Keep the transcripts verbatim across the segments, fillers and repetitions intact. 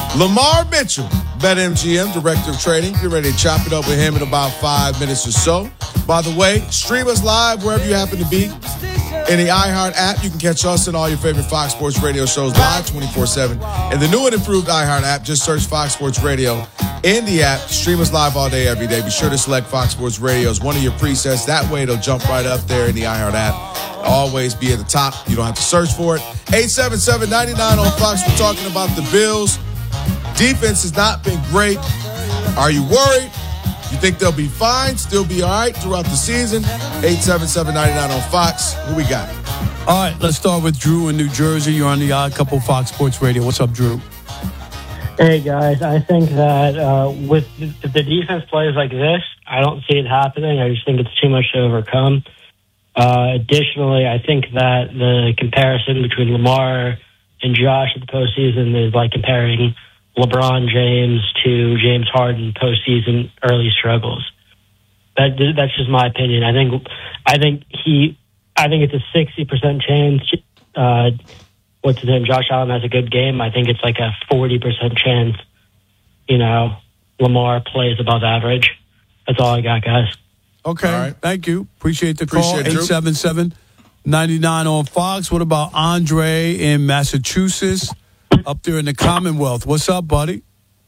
Lamar Mitchell, BetMGM, Director of Trading. Get ready to chop it up with him in about five minutes or so. By the way, stream us live wherever you happen to be. In the iHeart app, you can catch us and all your favorite Fox Sports Radio shows live twenty-four seven. In the new and improved iHeart app, just search Fox Sports Radio in the app. Stream us live all day, every day. Be sure to select Fox Sports Radio as one of your presets. That way, it'll jump right up there in the iHeart app. Always be at the top. You don't have to search for it. eight seven seven, nine nine on Fox. We're talking about the Bills. Defense has not been great. Are you worried? You think they'll be fine, still be all right throughout the season? eight seven seven, nine nine on Fox. Who we got? All right, let's start with Drew in New Jersey. You're on the Odd Couple Fox Sports Radio. What's up, Drew? Hey, guys. I think that uh, with if the defense plays like this, I don't see it happening. I just think it's too much to overcome. Uh, additionally, I think that the comparison between Lamar and Josh at the postseason is like comparing LeBron James to James Harden postseason early struggles. That that's just my opinion. I think I think he I think it's a sixty percent chance. Uh, what's his name? Josh Allen has a good game. I think it's like a forty percent chance. You know, Lamar plays above average. That's all I got, guys. Okay, right. Thank you. Appreciate the call. Appreciate eight seven seven, nine nine on Fox. What about Andre in Massachusetts? Up there in the Commonwealth. What's up, buddy?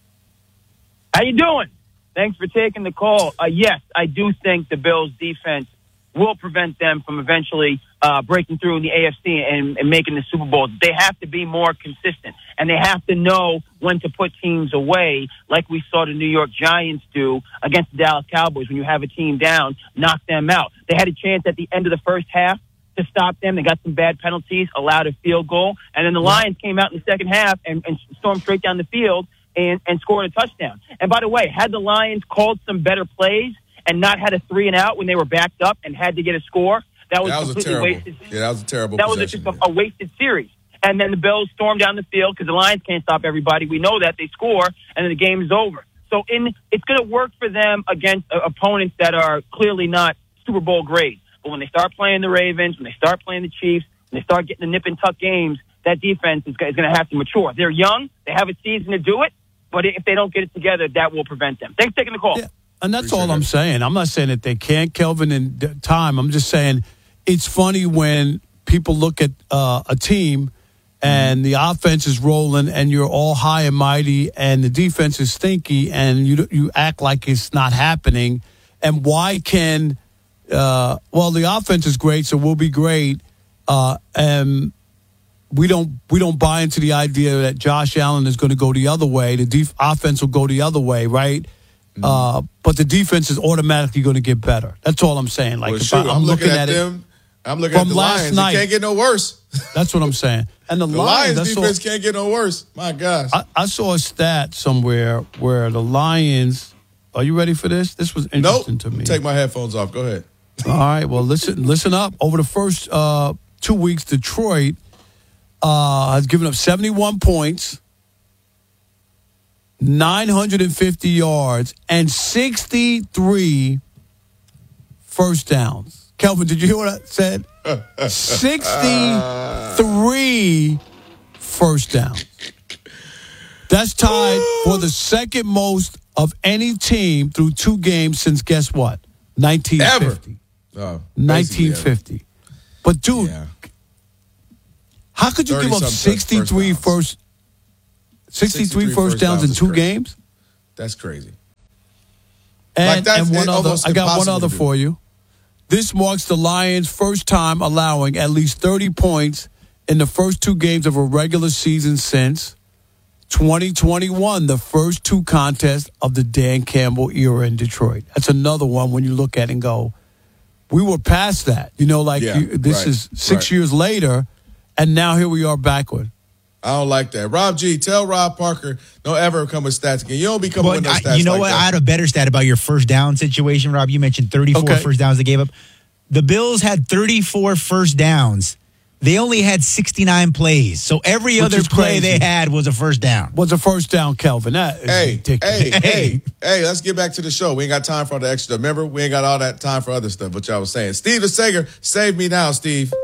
How you doing? Thanks for taking the call. Uh, yes, I do think the Bills' defense will prevent them from eventually uh, breaking through in the A F C and, and making the Super Bowl. They have to be more consistent, and they have to know when to put teams away, like we saw the New York Giants do against the Dallas Cowboys. When you have a team down, knock them out. They had a chance at the end of the first half to stop them. They got some bad penalties, allowed a field goal, and then the Lions came out in the second half and, and stormed straight down the field and, and scored a touchdown. And by the way, had the Lions called some better plays and not had a three and out when they were backed up and had to get a score, that was, that was completely a terrible, wasted. Yeah, that was a terrible That was possession, just a, a wasted series. And then the Bills stormed down the field because the Lions can't stop everybody. We know that. They score, and then the game is over. So in it's going to work for them against uh, opponents that are clearly not Super Bowl grade. But when they start playing the Ravens, when they start playing the Chiefs, when they start getting the nip and tuck games, that defense is, is going to have to mature. They're young. They have a season to do it. But if they don't get it together, that will prevent them. Thanks for taking the call. Yeah, and that's Appreciate all I'm it. saying. I'm not saying that they can't, Kelvin, in d- time. I'm just saying it's funny when people look at uh, a team and the offense is rolling and you're all high and mighty and the defense is stinky and you you act like it's not happening. And why can uh, well the offense is great, so we'll be great. Uh, and we don't we don't buy into the idea that Josh Allen is going to go the other way. The def- offense will go the other way, right? Mm-hmm. Uh, but the defense is automatically going to get better. That's all I'm saying. Like Well, if shoot, I, I'm, I'm looking, looking at, at them. it I'm looking from at the last Lions. night. It can't get no worse. That's what I'm saying. And the, The Lions, Lions that's defense all, can't get no worse. My gosh. I, I saw a stat somewhere where the Lions. Are you ready for this? This was interesting nope. to me. Take my headphones off. Go ahead. All right. Well, listen. Listen up. Over the first uh, two weeks, Detroit uh, has given up seventy-one points, nine hundred fifty yards, and sixty-three first downs. Kelvin, did you hear what I said? sixty-three first downs. That's tied for the second most of any team through two games since, guess what? nineteen fifty. Oh, nineteen fifty. But, dude, yeah. how could you give up sixty-three first, sixty-three first downs in two crazy. games? That's crazy. And, Like that's and one other, almost I got one impossible other to do. for you. This marks the Lions' first time allowing at least thirty points in the first two games of a regular season since twenty twenty-one, the first two contests of the Dan Campbell era in Detroit. That's another one when you look at it and go, we were past that. You know, like Yeah, you, this right, is six right. years later, and now here we are backward. I don't like that. Rob G, tell Rob Parker, don't ever come with stats again. You don't be coming Well, with no I- stats you know like what? that. I had a better stat about your first down situation, Rob. You mentioned thirty-four Okay. first downs they gave up. The Bills had thirty-four first downs. They only had sixty-nine plays. So every Which other is play crazy. they had was a first down. What's a first down, Kelvin? That is Hey, ridiculous. hey, hey, hey, let's get back to the show. We ain't got time for all the extra stuff. Remember, we ain't got all that time for other stuff, what y'all was saying. Steve the Sager, save me now, Steve.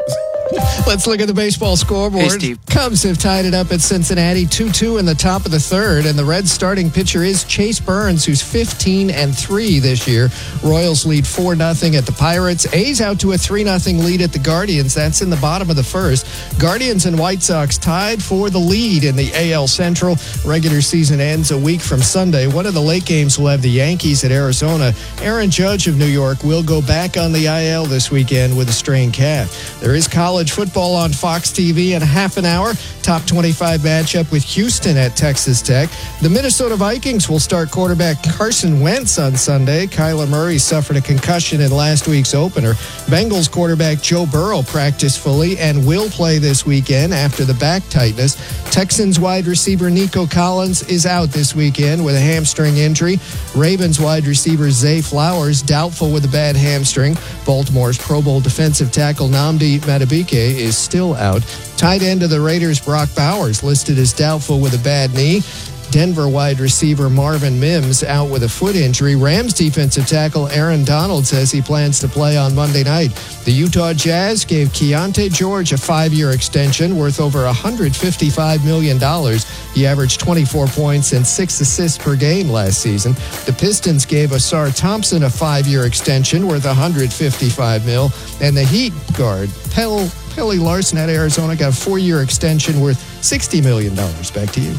Let's look at the baseball scoreboard. Hey, Steve. Cubs have tied it up at Cincinnati two two in the top of the third, and the Reds' starting pitcher is Chase Burns, who's fifteen and three this year. Royals lead four nothing at the Pirates. A's out to a three nothing lead at the Guardians. That's in the bottom of the first. Guardians and White Sox tied for the lead in the A L Central. Regular season ends a week from Sunday. One of the late games will have the Yankees at Arizona. Aaron Judge of New York will go back on the I L this weekend with a strained calf. There is college football on Fox T V in half an hour. Top twenty-five matchup with Houston at Texas Tech. The Minnesota Vikings will start quarterback Carson Wentz on Sunday. Kyler Murray suffered a concussion in last week's opener. Bengals quarterback Joe Burrow practiced fully and will play this weekend after the back tightness. Texans wide receiver Nico Collins is out this weekend with a hamstring injury. Ravens wide receiver Zay Flowers doubtful with a bad hamstring. Baltimore's Pro Bowl defensive tackle Nnamdi Madubuike is still out. Tight end of the Raiders Brock Bowers listed as doubtful with a bad knee. Denver wide receiver Marvin Mims out with a foot injury. Rams defensive tackle Aaron Donald says he plans to play on Monday night. The Utah Jazz gave Keontae George a five-year extension worth over one hundred fifty-five million dollars. He averaged twenty-four points and six assists per game last season. The Pistons gave Asar Thompson a five-year extension worth one hundred fifty-five mil. And the Heat guard Pel Pelly Larson at Arizona got a four-year extension worth sixty million dollars. Back to you.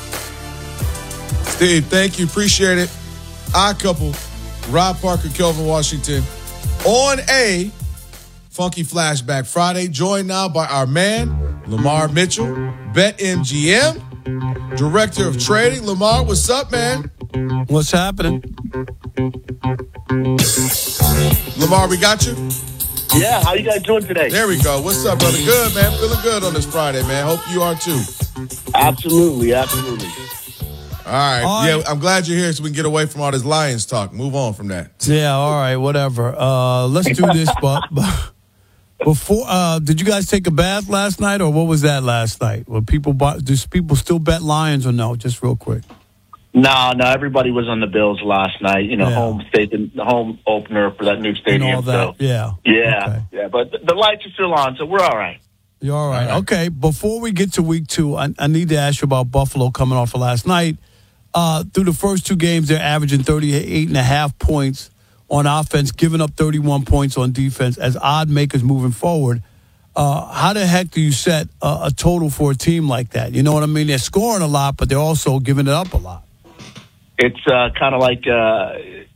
Steve, thank you. Appreciate it. Odd couple, Rob Parker, Kelvin Washington, on a Funky Flashback Friday, joined now by our man, Lamar Mitchell, BetMGM, Director of Trading. Lamar, what's up, man? What's happening? Lamar, we got you? Yeah, how you guys doing today? There we go. What's up, brother? Good, man. Feeling good on this Friday, man. Hope you are too. Absolutely, absolutely. All right. All right. Yeah, I'm glad you're here so we can get away from all this Lions talk. Move on from that. Yeah, all right, whatever. Uh, let's do this. But, but before, uh, did you guys take a bath last night, or what was that last night? Were people, do people still bet Lions or no? Just real quick. No, no, everybody was on the Bills last night. You know, Yeah. home state, the home opener for that new stadium. And all that. So, Yeah. yeah, Okay. yeah. But the, the lights are still on, so we're all right. You're all right. Okay, before we get to week two, I, I need to ask you about Buffalo coming off of last night. Uh, through the first two games, they're averaging thirty-eight and a half points on offense, giving up thirty-one points on defense as odd makers moving forward. Uh, how the heck do you set a, a total for a team like that? You know what I mean? They're scoring a lot, but they're also giving it up a lot. It's uh, kind of like, uh,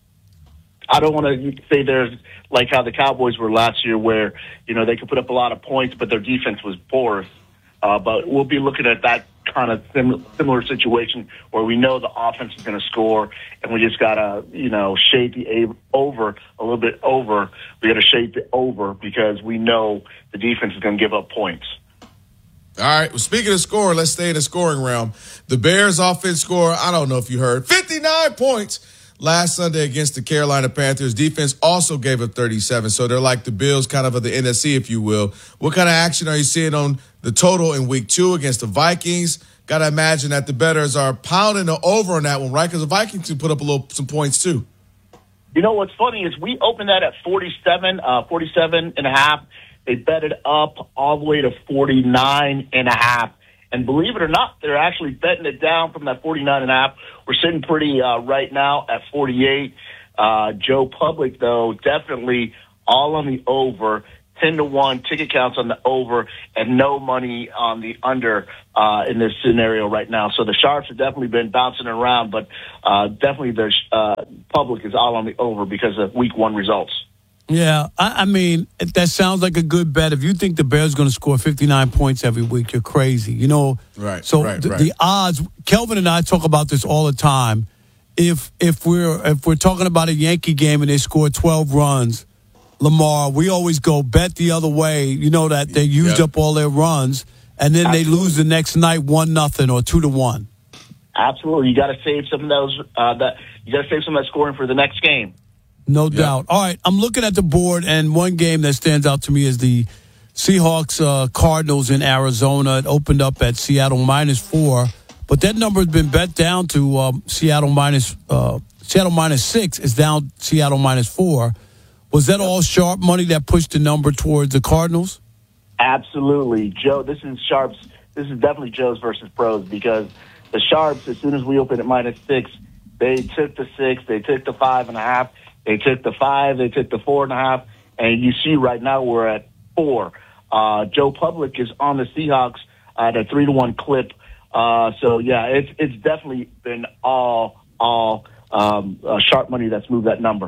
I don't want to say they're like how the Cowboys were last year where, you know, they could put up a lot of points, but their defense was porous. Uh, but we'll be looking at that kind of sim- similar situation where we know the offense is going to score, and we just got to, you know, shape the a- over a little bit over. We got to shape it over because we know the defense is going to give up points. All right. Well, speaking of scoring, let's stay in the scoring realm. The Bears offense score, I don't know if you heard, fifty-nine points last Sunday against the Carolina Panthers. Defense also gave up thirty-seven. So they're like the Bills kind of of the N F C, if you will. What kind of action are you seeing on the total in week two against the Vikings? Got to imagine that the bettors are pounding the over on that one, right? Because the Vikings can put up a little some points too. You know what's funny is we opened that at forty-seven, uh, forty-seven and a half. They bet it up all the way to forty-nine and a half. And believe it or not, they're actually betting it down from that forty-nine and a half. We're sitting pretty uh, right now at forty-eight. Uh, Joe Public, though, definitely all on the over. ten to one ticket counts on the over and no money on the under uh, in this scenario right now. So the Sharps have definitely been bouncing around, but uh, definitely the uh, Public is all on the over because of week one results. Yeah, I, I mean, that sounds like a good bet. If you think the Bears are going to score fifty-nine points every week, you're crazy. You know, right? So right, the, right. the odds. Kelvin and I talk about this all the time. If if we're if we're talking about a Yankee game and they score twelve runs, Lamar, we always go bet the other way. You know that they used Yep. up all their runs, and then Absolutely. they lose the next night one nothing or two to one. Absolutely, you got to save some of those. Uh, that you got to save some of that scoring for the next game. No doubt. All right, I'm looking at the board, and one game that stands out to me is the Seahawks uh, Cardinals in Arizona. It opened up at Seattle minus four, but that number has been bet down to um, Seattle minus uh, Seattle minus six. Is down Seattle minus four. Was that all sharp money that pushed the number towards the Cardinals? Absolutely. Joe, this is Sharps. This is definitely Joe's versus Pros because the Sharps, as soon as we opened at minus six, they took the six, they took the five and a half, they took the five, they took the four and a half, and you see right now we're at four. Uh, Joe Public is on the Seahawks at a three to one clip. Uh, so yeah, it's it's definitely been all all um, uh, sharp money that's moved that number.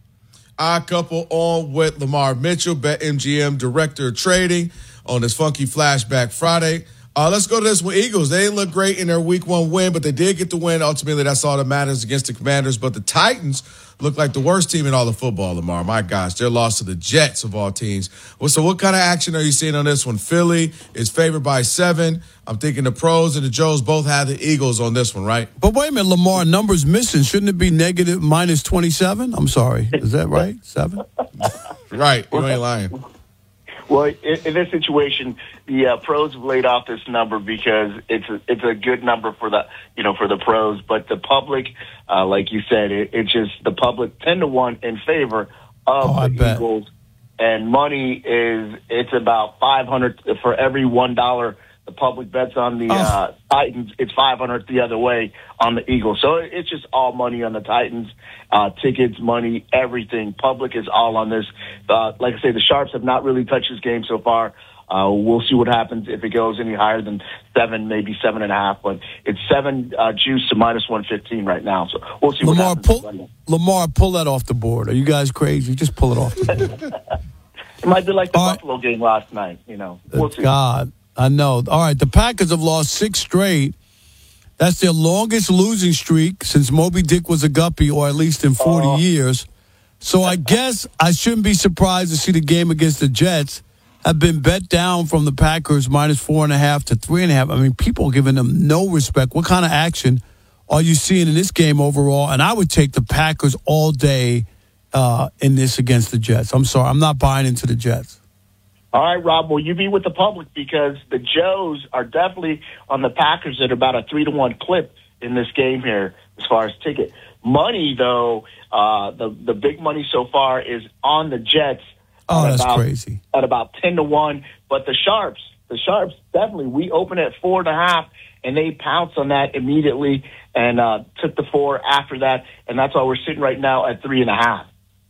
Our couple on with Lamar Mitchell, BetMGM Director of Trading, on this Funky Flashback Friday. Uh, let's go to this one. Eagles, they didn't look great in their week one win, but they did get the win. Ultimately, that's all that matters against the Commanders. But the Titans look like the worst team in all of football, Lamar. My gosh, their loss to the Jets of all teams. Well, so what kind of action are you seeing on this one? Philly is favored by seven. I'm thinking the Pros and the Joes both have the Eagles on this one, right? But wait a minute, Lamar, numbers missing. Shouldn't it be negative minus twenty-seven? I'm sorry. Is that right? Seven? Right. You ain't lying. Well, in, in this situation, the uh, Pros have laid off this number because it's a, it's a good number for the you know for the Pros, but the public, uh, like you said, it, it's just the public ten to one in favor of oh, the Eagles, and money is it's about five hundred for every one dollar the public bets on the oh. uh, Titans. It's five hundred the other way on the Eagles, so it's just all money on the Titans. Uh, tickets, money, everything. Public is all on this. Uh, like I say, the Sharps have not really touched this game so far. Uh, we'll see what happens if it goes any higher than seven, maybe seven and a half. But it's seven uh, juice to minus one fifteen right now. So we'll see Lamar, what happens. Pull, Lamar, pull that off the board. Are you guys crazy? Just pull it off the board. It might be like the all Buffalo right. game last night. You know, we'll see. God, I know. All right, the Packers have lost six straight. That's their longest losing streak since Moby Dick was a guppy, or at least in forty uh, years. So I guess I shouldn't be surprised to see the game against the Jets have been bet down from the Packers minus four and a half to three and a half. I mean, people are giving them no respect. What kind of action are you seeing in this game overall? And I would take the Packers all day uh, in this against the Jets. I'm sorry, I'm not buying into the Jets. All right, Rob, will you be with the public? Because the Joes are definitely on the Packers at about a three to one clip in this game here as far as ticket. Money, though, uh, the, the big money so far is on the Jets. Oh, that's about, crazy. At about ten to one. But the Sharps, the Sharps, definitely, we opened at four and a half, and they pounced on that immediately and uh, took the four after that. And that's why we're sitting right now at three and a half.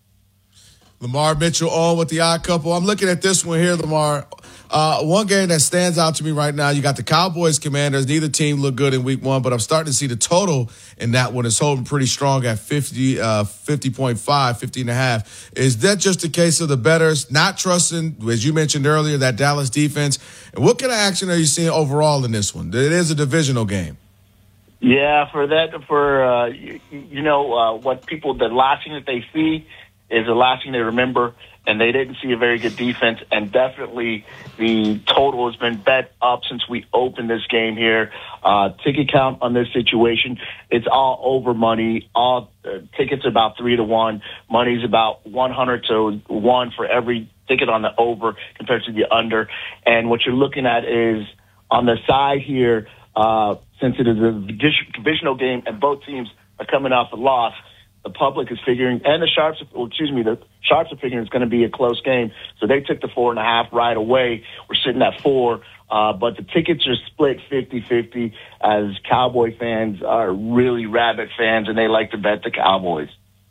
Lamar Mitchell on with the odd couple. I'm looking at this one here, Lamar. Uh, one game that stands out to me right now, you got the Cowboys Commanders. Neither team looked good in week one, but I'm starting to see the total in that one is holding pretty strong at fifty, uh, fifty point five, fifty and a half. Is that just a case of the bettors not trusting, as you mentioned earlier, that Dallas defense? And what kind of action are you seeing overall in this one? It is a divisional game. Yeah, for that, for, uh, you, you know, uh, what people, the last thing that they see is the last thing they remember, and they didn't see a very good defense, and definitely the total has been bet up since we opened this game here. Uh, ticket count on this situation, it's all over money. All uh, tickets about three to one. Money's about one hundred to one for every ticket on the over compared to the under. And what you're looking at is on the side here, uh, since it is a divisional game and both teams are coming off a loss, the public is figuring, and the Sharps, well, excuse me, the Sharps are figuring it's going to be a close game. So they took the four and a half right away. We're sitting at four, uh, but the tickets are split fifty-fifty as Cowboy fans are really rabid fans, and they like to bet the Cowboys.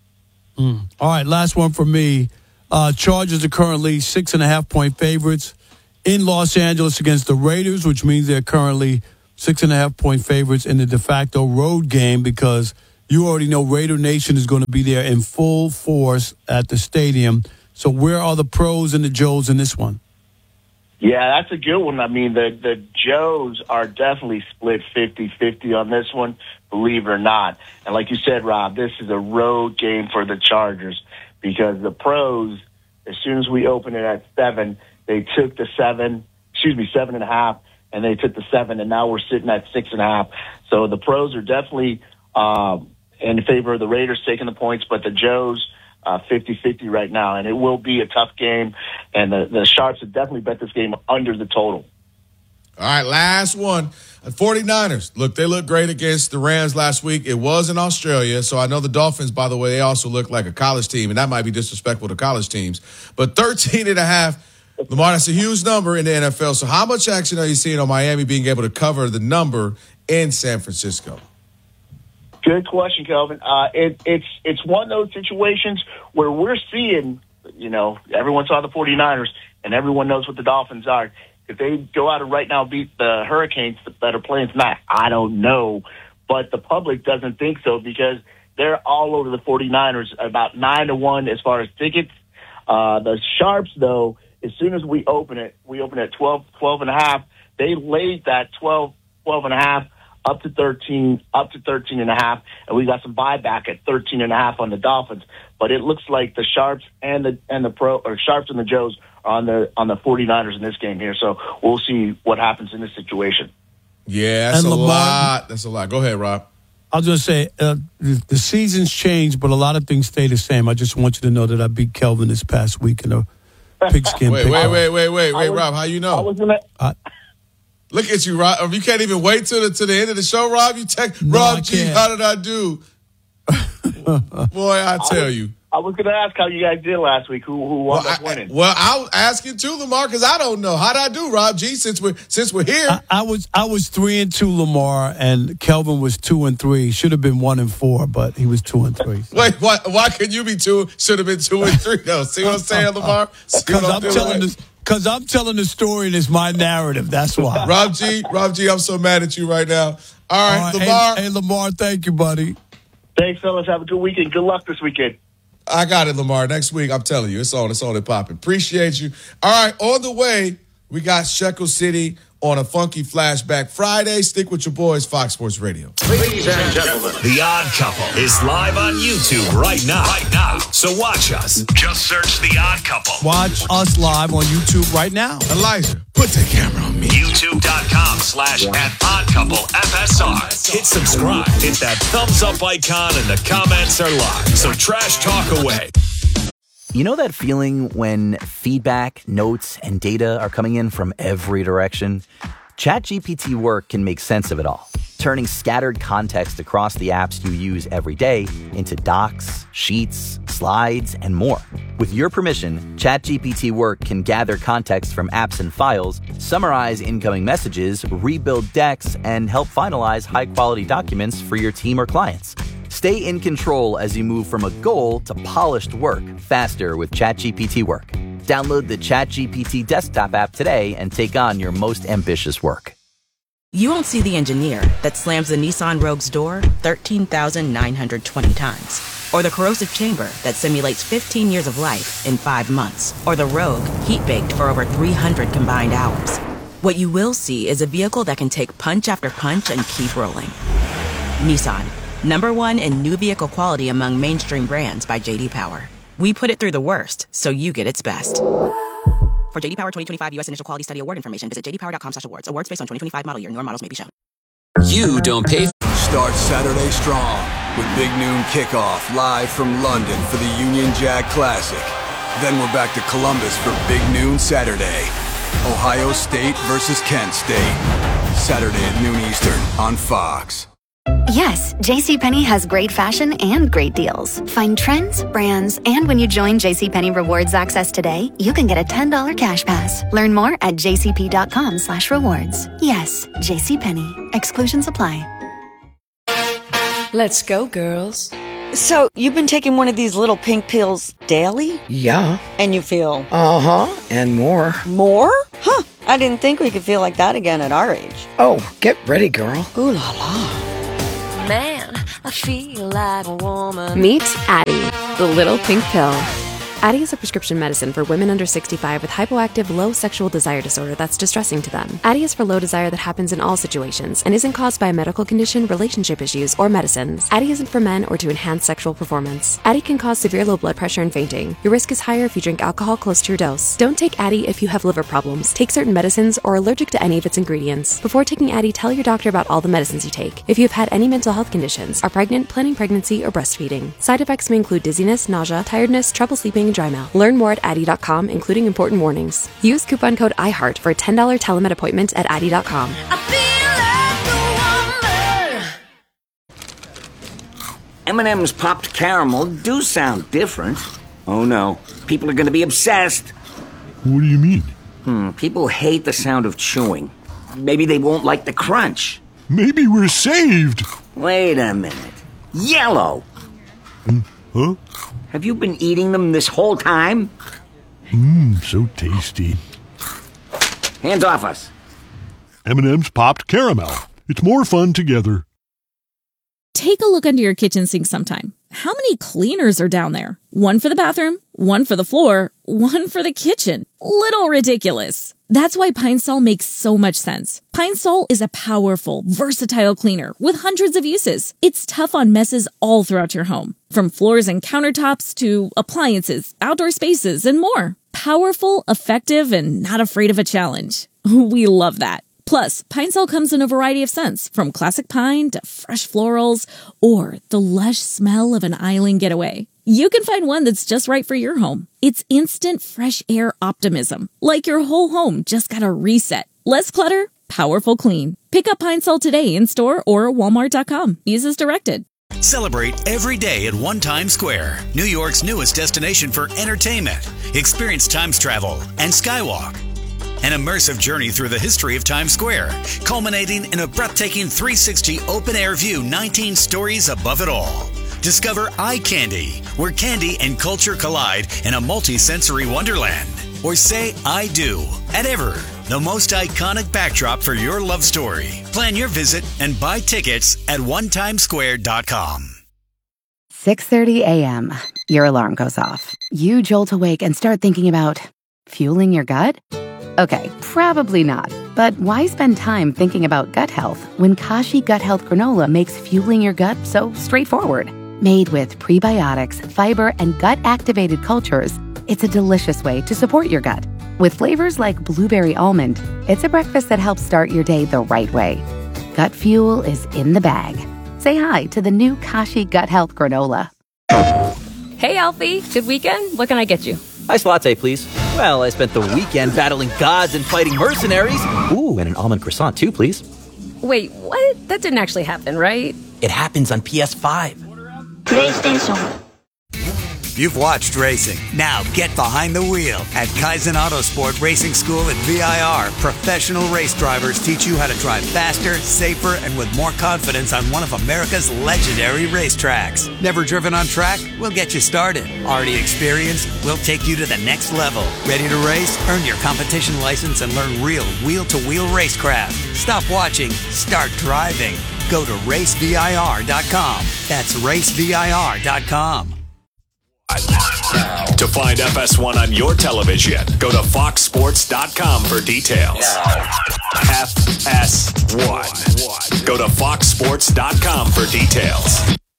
Mm. All right, last one for me. Uh, Chargers are currently six and a half point favorites in Los Angeles against the Raiders, which means they're currently six and a half point favorites in the de facto road game because you already know Raider Nation is going to be there in full force at the stadium. So where are the Pros and the Joes in this one? Yeah, that's a good one. I mean, the, the Joes are definitely split fifty-fifty on this one, believe it or not. And like you said, Rob, this is a road game for the Chargers because the Pros, as soon as we opened it at seven, they took the seven, excuse me, seven and a half, and they took the seven, and now we're sitting at six and a half. So the Pros are definitely um, in favor of the Raiders taking the points, but the Joes, uh, fifty-fifty right now, and it will be a tough game, and the, the Sharps have definitely bet this game under the total. All right, last one. forty-niners. Look, they looked great against the Rams last week. It was in Australia, so I know the Dolphins, by the way, they also look like a college team, and that might be disrespectful to college teams. But thirteen and a half Lamar, that's a huge number in the N F L. So how much action are you seeing on Miami being able to cover the number in San Francisco? Good question, Kelvin. Uh, it, it's it's one of those situations where we're seeing, you know, everyone saw the 49ers, and everyone knows what the Dolphins are. If they go out and right now beat the Hurricanes that are playing tonight, I don't know. But the public doesn't think so because they're all over the 49ers, about nine to one as far as tickets. Uh, the Sharps, though, as soon as we open it, we open at twelve, twelve and a half. They laid that twelve, twelve and a half up to thirteen, up to thirteen and a half, and we got some buyback at thirteen and a half on the Dolphins. But it looks like the Sharps and the and the pro or Sharps and the Joes are on the on the 49ers in this game here. So we'll see what happens in this situation. Yeah, that's And a Lamar- lot. That's a lot. Go ahead, Rob. I was going to say, uh, the, the seasons change, but a lot of things stay the same. I just want you to know that I beat Kelvin this past week in a pigskin. Wait, pick wait, off. wait, wait, wait, wait, was- Rob. How you I know? was gonna. Look at you, Rob. You can't even wait till the to the end of the show, Rob. You text No, I Rob G. can't. How did I do? Boy, I tell you. I was going to ask how you guys did last week. Who who wound Well, up I, winning? well, I'll ask you too, Lamar, because I don't know. How did I do, Rob G? Since we're since we're here, I, I was I was three and two, Lamar, and Kelvin was two and three. He should have been one and four, but he was two and three. wait, why? Why could you be two? Should have been two and three, though. See what I'm saying, Lamar? See what Because I'm doing, telling right? this. Because I'm telling the story and it's my narrative. That's why. Rob G, Rob G, I'm so mad at you right now. All right, All right, Lamar. Hey, hey, Lamar, thank you, buddy. Thanks, fellas. Have a good weekend. Good luck this weekend. I got it, Lamar. Next week, I'm telling you, it's on. It's on and popping. Appreciate you. All right, on the way, we got Shekel City on a funky flashback Friday. Stick with your boys, Fox Sports Radio. Ladies and gentlemen, The Odd Couple is live on YouTube right now. Right now. So watch us. Just search The Odd Couple. Watch us live on YouTube right now. Elijah, put the camera on me. YouTube.com slash at Odd Couple F S R. Hit subscribe. Hit that thumbs up icon and the comments are live. So trash talk away. You know that feeling when feedback, notes, and data are coming in from every direction? ChatGPT Work can make sense of it all, turning scattered context across the apps you use every day into docs, sheets, slides, and more. With your permission, ChatGPT Work can gather context from apps and files, summarize incoming messages, rebuild decks, and help finalize high-quality documents for your team or clients. Stay in control as you move from a goal to polished work faster with ChatGPT Work. Download the ChatGPT desktop app today and take on your most ambitious work. You won't see the engineer that slams the Nissan Rogue's door thirteen thousand nine hundred twenty times. Or the corrosive chamber that simulates fifteen years of life in five months. Or the Rogue heat-baked for over three hundred combined hours. What you will see is a vehicle that can take punch after punch and keep rolling. Nissan. Number one in new vehicle quality among mainstream brands by J D Power. We put it through the worst, so you get its best. For J D Power twenty twenty-five U S Initial Quality Study Award information, visit j d power dot com slash awards. Awards based on twenty twenty-five model year. Newer models may be shown. you don't pay. Start Saturday strong with Big Noon Kickoff live from London for the Union Jack Classic. Then we're back to Columbus for Big Noon Saturday. Ohio State versus Kent State. Saturday at noon Eastern on Fox. Yes, JCPenney has great fashion and great deals. Find trends, brands, and when you join JCPenney Rewards Access today, you can get a ten dollars cash pass. Learn more at jcp.com slash rewards. Yes, JCPenney. Exclusions apply. Let's go, girls. So, you've been taking one of these little pink pills daily? Yeah. And you feel? Uh-huh, and more. More? Huh, I didn't think we could feel like that again at our age. Oh, get ready, girl. Ooh la la. Man, I feel like a woman. Meet Addie, the little pink pill. Addie is a prescription medicine for women under sixty-five with hypoactive low sexual desire disorder that's distressing to them. Addie is for low desire that happens in all situations and isn't caused by a medical condition, relationship issues, or medicines. Addie isn't for men or to enhance sexual performance. Addie can cause severe low blood pressure and fainting. Your risk is higher if you drink alcohol close to your dose. Don't take Addie if you have liver problems, take certain medicines, or are allergic to any of its ingredients. Before taking Addie, tell your doctor about all the medicines you take. If you have had any mental health conditions, are pregnant, planning pregnancy, or breastfeeding. Side effects may include dizziness, nausea, tiredness, trouble sleeping, and dry mouth. Learn more at Addie dot com, including important warnings. Use coupon code iHeart for a ten dollars telemed appointment at Addie dot com. M and M's popped caramel do sound different. Oh no, people are going to be obsessed. What do you mean? Hmm, people hate the sound of chewing. Maybe they won't like the crunch. Maybe we're saved. Wait a minute. Yellow! Mm, huh? Have you been eating them this whole time? Mmm, so tasty. Hands off us. M and M's popped caramel. It's more fun together. Take a look under your kitchen sink sometime. How many cleaners are down there? One for the bathroom, one for the floor, one for the kitchen. Little ridiculous. That's why Pine Sol makes so much sense. Pine Sol is a powerful, versatile cleaner with hundreds of uses. It's tough on messes all throughout your home, from floors and countertops to appliances, outdoor spaces, and more. Powerful, effective, and not afraid of a challenge. We love that. Plus, Pine Sol comes in a variety of scents, from classic pine to fresh florals or the lush smell of an island getaway. You can find one that's just right for your home. It's instant fresh air optimism, like your whole home just got a reset. Less clutter, powerful clean. Pick up Pine Sol today in store or walmart dot com. Use as directed. Celebrate every day at One Times Square, New York's newest destination for entertainment. Experience Times travel and Skywalk. An immersive journey through the history of Times Square, culminating in a breathtaking three sixty open-air view, nineteen stories above it all. Discover Eye Candy, where candy and culture collide in a multi-sensory wonderland. Or say I do at Ever, the most iconic backdrop for your love story. Plan your visit and buy tickets at one times square dot com. six thirty a.m. Your alarm goes off. You jolt awake and start thinking about fueling your gut? Okay, probably not. But why spend time thinking about gut health when Kashi Gut Health Granola makes fueling your gut so straightforward? Made with prebiotics, fiber, and gut-activated cultures, it's a delicious way to support your gut. With flavors like blueberry almond, it's a breakfast that helps start your day the right way. Gut fuel is in the bag. Say hi to the new Kashi Gut Health Granola. Hey, Alfie. Good weekend? What can I get you? Iced latte, please. Well, I spent the weekend battling gods and fighting mercenaries. Ooh, and an almond croissant, too, please. Wait, what? That didn't actually happen, right? It happens on P S five. PlayStation. You've watched racing. Now get behind the wheel at Kaizen Autosport Racing School at V I R. Professional race drivers teach you how to drive faster, safer, and with more confidence on one of America's legendary racetracks. Never driven on track? We'll get you started. Already experienced? We'll take you to the next level. Ready to race? Earn your competition license and learn real wheel-to-wheel racecraft. Stop watching. Start driving. Go to race V I R dot com. That's race V I R dot com. To find F S one on your television, go to fox sports dot com for details. F S one. Go to fox sports dot com for details.